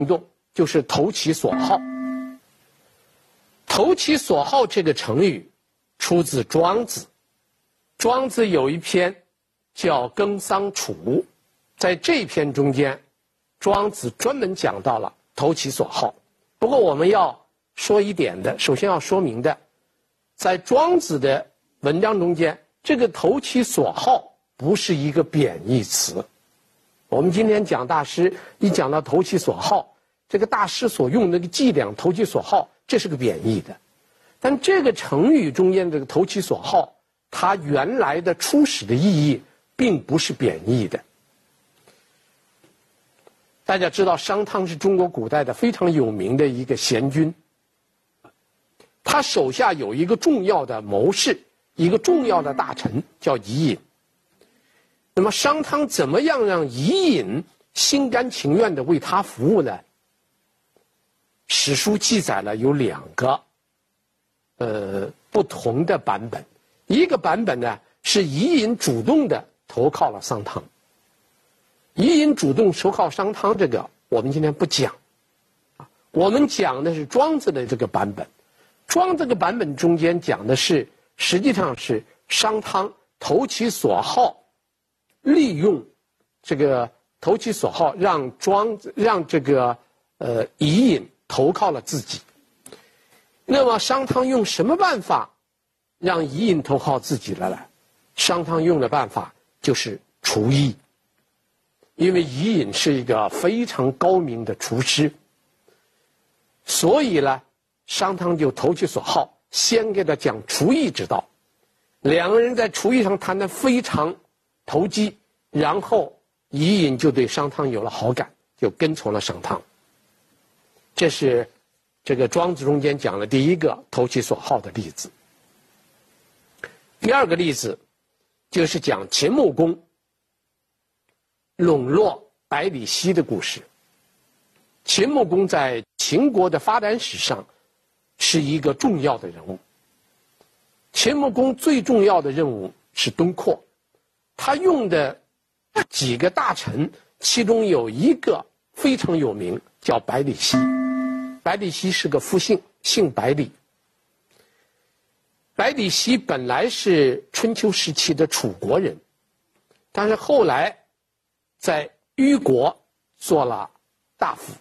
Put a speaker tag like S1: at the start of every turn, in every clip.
S1: 动，就是投其所好。投其所好这个成语出自庄子，庄子有一篇叫《耕桑楚》，在这篇中间，庄子专门讲到了投其所好。不过我们要说一点的，首先要说明的，在庄子的文章中间，这个投其所好不是一个贬义词。我们今天讲大师，一讲到投其所好，这个大师所用的那个伎俩投其所好，这是个贬义的。但这个成语中间这个投其所好，它原来的初始的意义并不是贬义的。大家知道商汤是中国古代的非常有名的一个贤君，他手下有一个重要的谋士，一个重要的大臣叫伊尹。那么商汤怎么样让伊尹心甘情愿地为他服务呢？史书记载了有2个不同的版本。一个版本呢是伊尹主动的投靠了商汤。伊尹主动投靠商汤这个我们今天不讲，我们讲的是庄子的这个版本。庄子这个版本中间讲的是，实际上是商汤投其所好，利用这个投其所好，让这个伊尹投靠了自己。那么商汤用什么办法让伊尹投靠自己了呢？商汤用的办法就是厨艺，因为伊尹是一个非常高明的厨师，所以呢，商汤就投其所好，先给他讲厨艺之道。2个人在厨艺上谈得非常投机，然后伊尹就对商汤有了好感，就跟从了商汤。这是这个庄子中间讲的第一个投其所好的例子。第2个例子就是讲秦穆公笼络百里奚的故事。秦穆公在秦国的发展史上是一个重要的人物。秦穆公最重要的任务是东扩，他用的几个大臣，其中有一个非常有名，叫百里奚。百里奚是个夫姓，姓百里。百里奚本来是春秋时期的楚国人，但是后来在虞国做了大夫。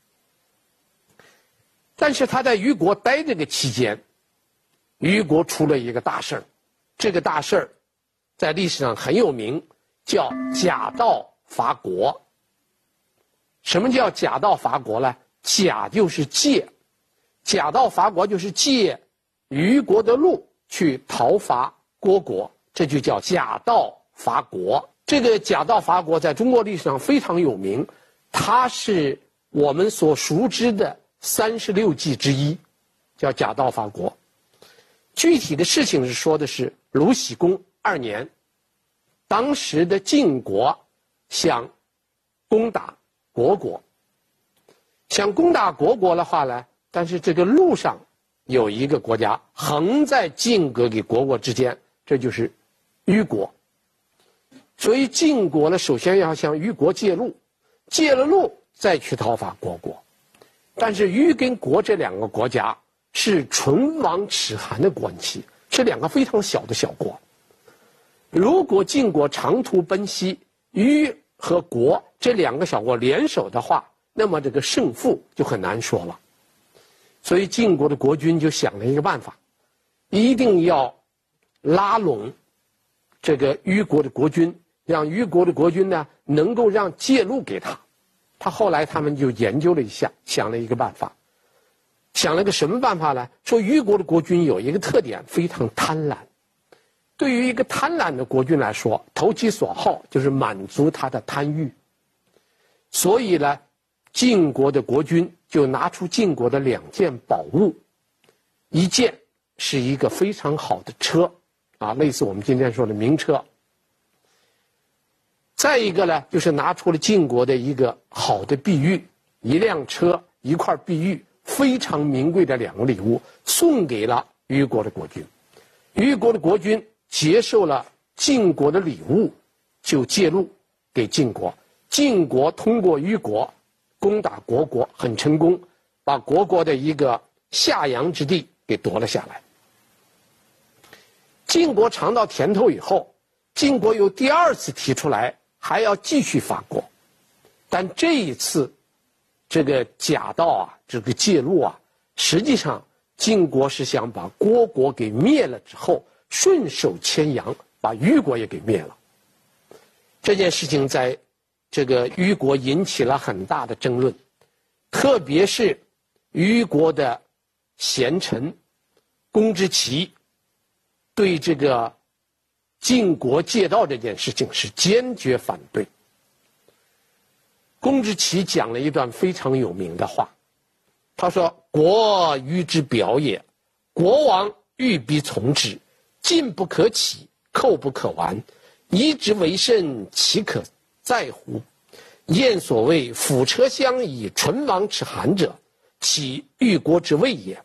S1: 但是他在虞国待这个期间，虞国出了一个大事儿，这个大事儿在历史上很有名，叫假道伐国。什么叫假道伐国呢？假就是借，假道伐国就是借虞国的路去讨伐虢国，这就叫假道伐国。这个假道伐国在中国历史上非常有名，它是我们所熟知的36计之一，叫假道伐国。具体的事情是说的是鲁僖公2年，当时的晋国想攻打虢国，想攻打虢国的话呢，但是这个路上有一个国家横在晋国与虢国之间，这就是虞国。所以晋国呢，首先要向虞国借路，借了路再去讨伐虢国。但是虞跟国这2个国家是唇亡齿寒的关系，是2个非常小的小国。如果晋国长途奔袭，虞和国这2个小国联手的话，那么这个胜负就很难说了。所以晋国的国君就想了一个办法，一定要拉拢这个虞国的国君，让虞国的国君呢能够让借路给他。后来他们就研究了一下，想了一个办法。想了个什么办法呢？说虞国的国君有一个特点，非常贪婪。对于一个贪婪的国君来说，投其所好就是满足他的贪欲。所以呢，晋国的国君就拿出晋国的2件宝物，一件是一个非常好的车，类似我们今天说的名车。再一个呢，就是拿出了晋国的一个好的碧玉，一辆车，一块碧玉，非常名贵的2个礼物，送给了虞国的国君。虞国的国君接受了晋国的礼物，就借路给晋国。晋国通过虞国攻打虢国，很成功，把虢国的一个下阳之地给夺了下来。晋国尝到甜头以后，晋国又第二次提出来还要继续伐虢，但这一次这个贾道啊，这个介入啊，实际上晋国是想把虢国给灭了之后，顺手牵羊把虞国也给灭了。这件事情在这个虞国引起了很大的争论，特别是虞国的贤臣公之奇对这个晋国借道这件事情是坚决反对。公之奇讲了一段非常有名的话，他说：“国虞之表也，国王欲必从之，进不可起，寇不可完，夷之为甚，其可在乎？燕所谓辅车相以唇亡齿寒者，其虞国之谓也。”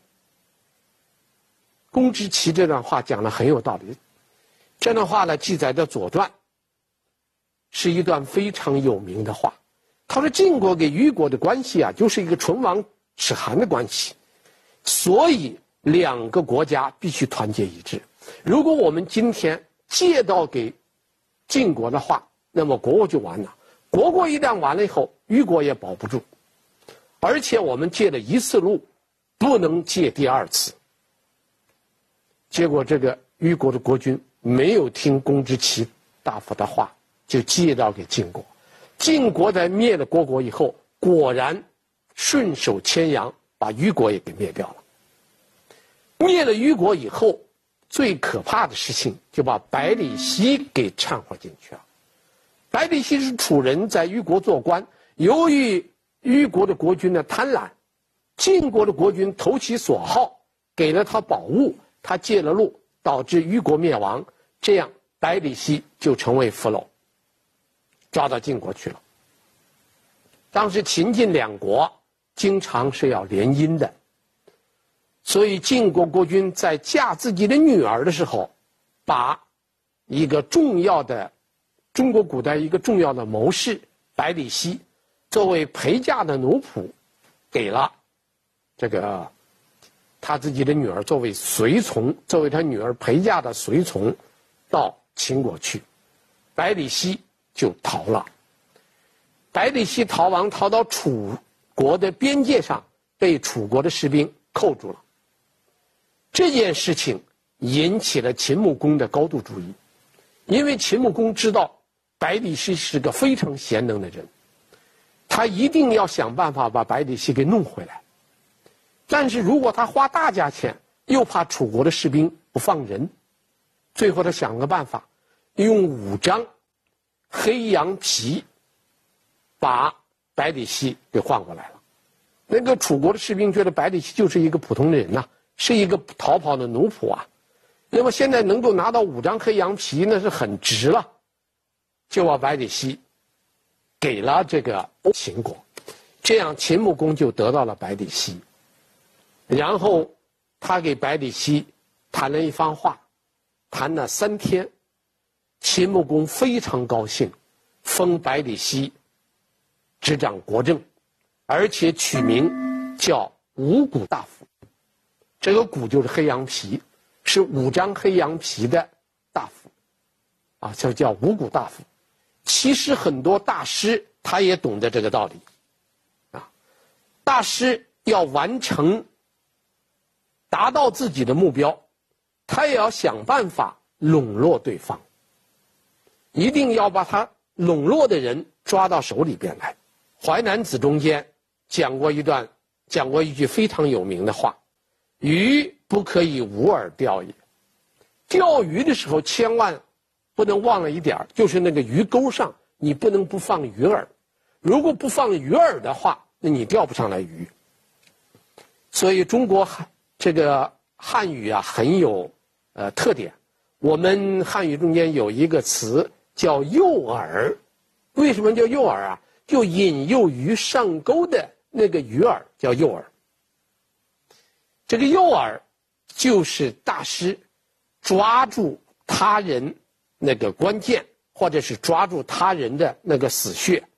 S1: 公之奇这段话讲得很有道理。这段话呢，记载在《左传》，是一段非常有名的话。他说晋国跟虞国的关系啊，就是一个唇亡齿寒的关系，所以两个国家必须团结一致。如果我们今天借道给晋国的话，那么虢国就完了。虢国一旦完了以后，虞国也保不住。而且我们借了一次路，不能借第二次。结果这个虞国的国君没有听公之奇大夫的话，就借道给晋国。晋国在灭了虢国以后，果然顺手牵羊，把虞国也给灭掉了。灭了虞国以后，最可怕的事情就把百里奚给掺和进去了。百里奚是楚人，在虞国做官，由于虞国的国君的贪婪，晋国的国君投其所好，给了他宝物，他借了路，导致虞国灭亡。这样百里奚就成为俘虏，抓到晋国去了。当时秦晋两国经常是要联姻的，所以晋国国君在嫁自己的女儿的时候，把一个重要的中国古代一个重要的谋士百里奚作为陪嫁的奴仆，给了这个他自己的女儿作为随从，作为他女儿陪嫁的随从到秦国去。百里奚就逃了。百里奚逃亡，逃到楚国的边界上，被楚国的士兵扣住了。这件事情引起了秦穆公的高度注意，因为秦穆公知道百里奚是个非常贤能的人，他一定要想办法把百里奚给弄回来。但是如果他花大价钱，又怕楚国的士兵不放人，最后他想个办法，用5张黑羊皮把百里奚给换过来了。那个楚国的士兵觉得百里奚就是一个普通的人呐，是一个逃跑的奴仆啊。那么现在能够拿到5张黑羊皮，那是很值了，就把百里奚给了这个秦国。这样秦穆公就得到了百里奚。然后他给百里奚谈了一番话，谈了3天。秦穆公非常高兴，封百里奚执掌国政，而且取名叫五谷大夫。这个谷就是黑羊皮，是5张黑羊皮的大夫啊，就叫五谷大夫。其实很多大师他也懂得这个道理啊，大师要完成达到自己的目标，他也要想办法笼络对方，一定要把他笼络的人抓到手里边来。淮南子中间讲过一句非常有名的话：鱼不可以无饵钓也。钓鱼的时候千万不能忘了一点，就是那个鱼钩上你不能不放鱼饵，如果不放鱼饵的话，那你钓不上来鱼。所以中国这个汉语啊很有特点。我们汉语中间有一个词叫诱饵，为什么叫诱饵啊？就引诱鱼上钩的那个鱼饵叫诱饵。这个诱饵就是大师抓住他人那个关键，或者是抓住他人的那个死穴，